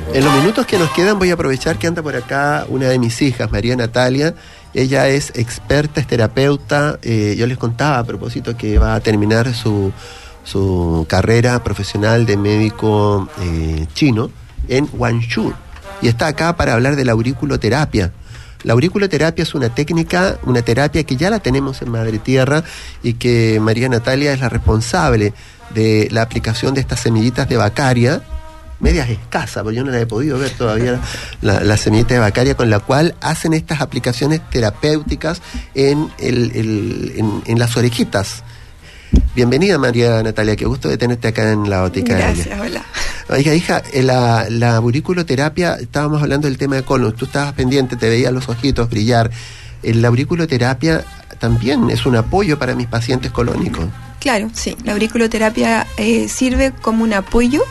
En los minutos que nos quedan voy a aprovechar que anda por acá una de mis hijas, María Natalia. Ella es experta, es terapeuta. Yo les contaba a propósito que va a terminar su carrera profesional de médico chino en Guangzhou. Y está acá para hablar de la auriculoterapia. La auriculoterapia es una técnica, una terapia que ya la tenemos en Madre Tierra y que María Natalia es la responsable de la aplicación de estas semillitas de Bacaria, medias escasas, porque yo no la he podido ver todavía, la semillita de Bacaria, con la cual hacen estas aplicaciones terapéuticas en las orejitas. Bienvenida, María Natalia, qué gusto de tenerte acá en la óptica. Gracias, hola. Oiga, hija, la auriculoterapia, estábamos hablando del tema de colon, tú estabas pendiente, te veía los ojitos brillar. La auriculoterapia también es un apoyo para mis pacientes colónicos. Claro, sí, la auriculoterapia sirve como un apoyo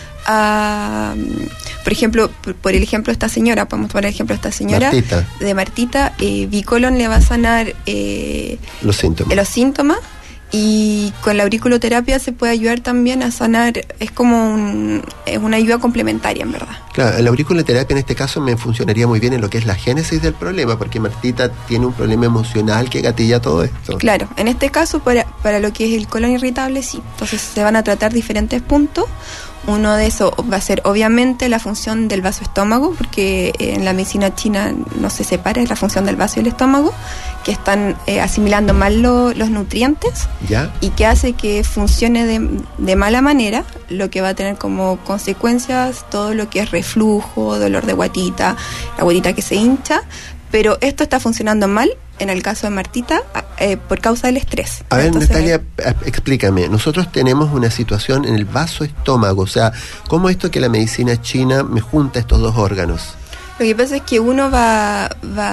a, por ejemplo, por el ejemplo de esta señora, podemos poner el ejemplo de esta señora, Martita, Bicolon le va a sanar los síntomas. Y con la auriculoterapia se puede ayudar también a sanar, es una ayuda complementaria, en verdad. Claro, la auriculoterapia en este caso me funcionaría muy bien en lo que es la génesis del problema, porque Martita tiene un problema emocional que gatilla todo esto. Claro, en este caso para lo que es el colon irritable, sí. Entonces se van a tratar diferentes puntos. Uno de esos va a ser obviamente la función del vaso estómago, porque en la medicina china no se separa, es la función del vaso y el estómago, que están asimilando mal los nutrientes. ¿Ya? Y que hace que funcione de mala manera, lo que va a tener como consecuencias todo lo que es reflujo, dolor de guatita, la guatita que se hincha, pero esto está funcionando mal en el caso de Martita por causa del estrés. A ver, entonces, Natalia, explícame, nosotros tenemos una situación en el vaso estómago, o sea, ¿cómo esto que la medicina china me junta estos dos órganos? Lo que pasa es que uno va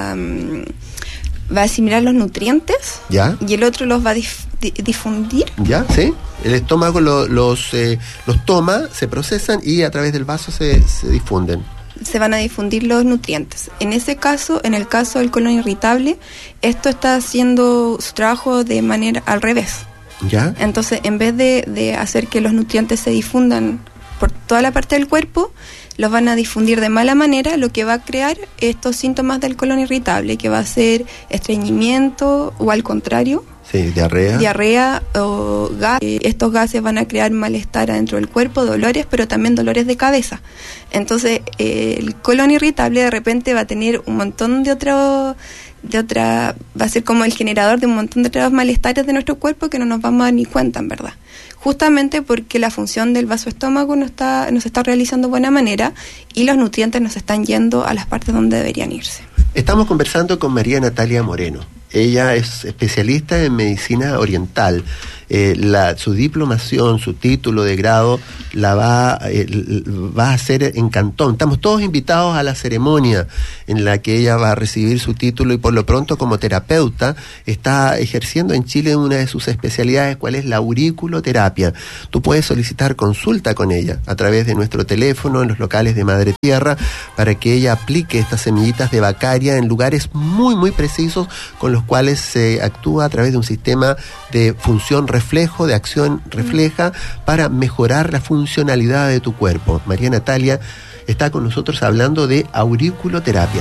a asimilar los nutrientes. ¿Ya? Y el otro los va a difundir. ¿Ya? ¿Sí? El estómago los toma, se procesan y a través del vaso se difunden. Se van a difundir los nutrientes. En ese caso, en el caso del colon irritable, esto está haciendo su trabajo de manera al revés. ¿Ya? Entonces, en vez de hacer que los nutrientes se difundan por toda la parte del cuerpo, los van a difundir de mala manera, lo que va a crear estos síntomas del colon irritable, que va a ser estreñimiento o al contrario. Sí, diarrea o gas. Estos gases van a crear malestar adentro del cuerpo, dolores, pero también dolores de cabeza. Entonces, el colon irritable de repente va a tener un montón va a ser como el generador de un montón de otros malestares de nuestro cuerpo que no nos vamos a dar ni cuenta, en verdad. Justamente porque la función del vaso estómago no se está realizando de buena manera y los nutrientes no se están yendo a las partes donde deberían irse. Estamos conversando con María Natalia Moreno. Ella es especialista en medicina oriental. Su diplomación, su título de grado la va a hacer en Cantón. Estamos todos invitados a la ceremonia en la que ella va a recibir su título y por lo pronto como terapeuta está ejerciendo en Chile una de sus especialidades, cuál es la auriculoterapia. Tú puedes solicitar consulta con ella a través de nuestro teléfono en los locales de Madre Tierra para que ella aplique estas semillitas de Bacaria en lugares muy muy precisos con los cuales se actúa a través de un sistema de función reflejo, de acción refleja, para mejorar la funcionalidad de tu cuerpo. María Natalia está con nosotros hablando de auriculoterapia.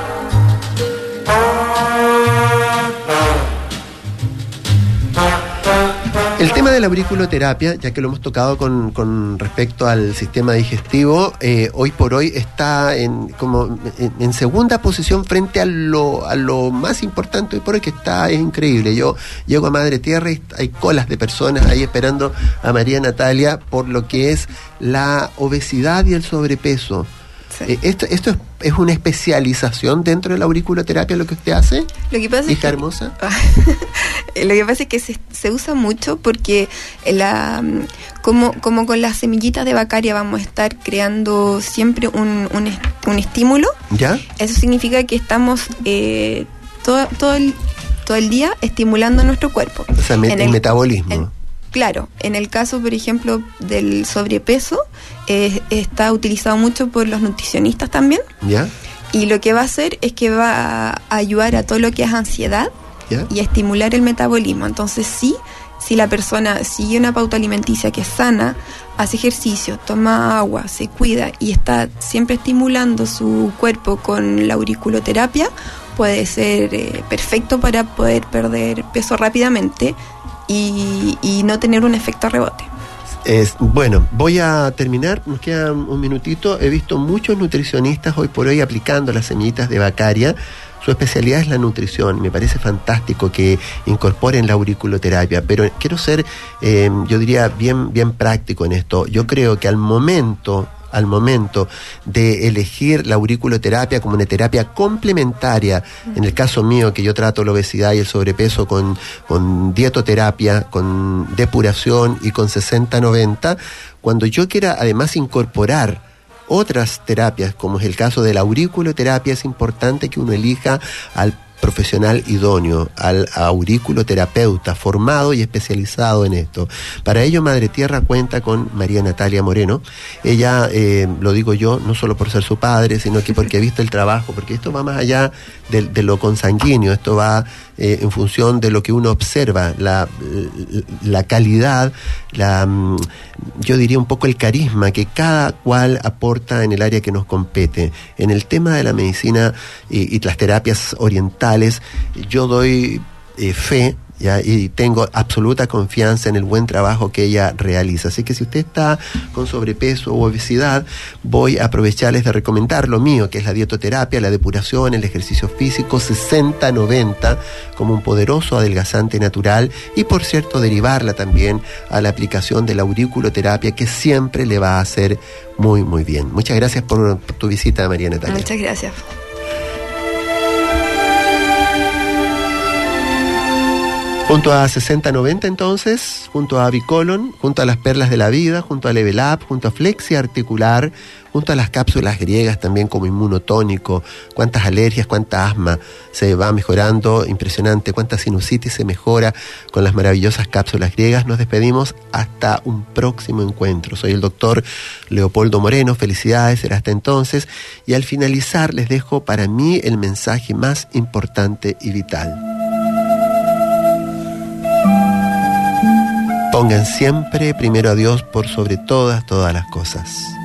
El tema de la auriculoterapia, ya que lo hemos tocado con respecto al sistema digestivo, hoy por hoy está en segunda posición frente a lo más importante hoy por hoy, que es increíble. Yo llego a Madre Tierra y hay colas de personas ahí esperando a María Natalia por lo que es la obesidad y el sobrepeso. Sí. ¿Esto es una especialización dentro de la auriculoterapia lo que usted hace? Lo que pasa hija hermosa. Lo que pasa es que se usa mucho porque como con las semillitas de Bacaria vamos a estar creando siempre un estímulo. ¿Ya? Eso significa que estamos todo el día estimulando nuestro cuerpo. O sea, el metabolismo. Claro, en el caso, por ejemplo, del sobrepeso, está utilizado mucho por los nutricionistas también. ¿Ya? Y lo que va a hacer es que va a ayudar a todo lo que es ansiedad. ¿Ya? Y a estimular el metabolismo. Entonces sí, Si la persona sigue una pauta alimenticia que es sana, hace ejercicio, toma agua, se cuida y está siempre estimulando su cuerpo con la auriculoterapia, puede ser perfecto para poder perder peso rápidamente y no tener un efecto rebote. Bueno, voy a terminar, nos queda un minutito. He visto muchos nutricionistas hoy por hoy aplicando las semillitas de Vacaria. Su especialidad es la nutrición. Me parece fantástico que incorporen la auriculoterapia, pero quiero ser, yo diría, bien práctico en esto. Yo creo que al momento de elegir la auriculoterapia como una terapia complementaria, en el caso mío, que yo trato la obesidad y el sobrepeso con dietoterapia, con depuración y con 60-90, cuando yo quiera además incorporar otras terapias, como es el caso de la auriculoterapia, es importante que uno elija al profesional idóneo, al auriculoterapeuta formado y especializado en esto. Para ello, Madre Tierra cuenta con María Natalia Moreno. Ella, lo digo yo, no solo por ser su padre, sino que porque he visto el trabajo, porque esto va más allá de lo consanguíneo, esto va en función de lo que uno observa, la calidad, yo diría un poco el carisma que cada cual aporta en el área que nos compete. En el tema de la medicina y las terapias orientales, yo doy fe, ¿ya? Y tengo absoluta confianza en el buen trabajo que ella realiza. Así que si usted está con sobrepeso o obesidad, voy a aprovecharles de recomendar lo mío, que es la dietoterapia, la depuración, el ejercicio físico 60-90 como un poderoso adelgazante natural, y por cierto derivarla también a la aplicación de la auriculoterapia, que siempre le va a hacer muy bien. Muchas gracias por tu visita, María Natalia. Muchas gracias. Junto a 60-90 entonces, junto a Bicolon, junto a las perlas de la vida, junto a Level Up, junto a Flexia Articular, junto a las cápsulas griegas también como inmunotónico, cuántas alergias, cuánta asma se va mejorando, impresionante, cuánta sinusitis se mejora con las maravillosas cápsulas griegas. Nos despedimos hasta un próximo encuentro. Soy el doctor Leopoldo Moreno, felicidades, será hasta entonces, y al finalizar les dejo para mí el mensaje más importante y vital. Pongan siempre primero a Dios por sobre todas las cosas.